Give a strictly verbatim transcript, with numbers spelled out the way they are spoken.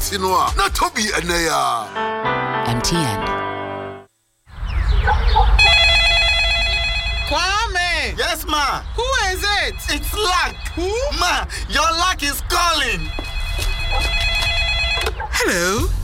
si no a na tobi ene ya. M T N. Kwame! Yes, ma. Who is it? It's Luck. Who? Ma, your luck is calling. Hello.